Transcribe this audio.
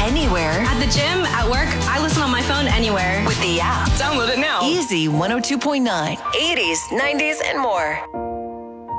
anywhere. At the gym, at work, I listen on my phone anywhere. With the app. Download it now. Easy 102.9. 80s, 90s, and more.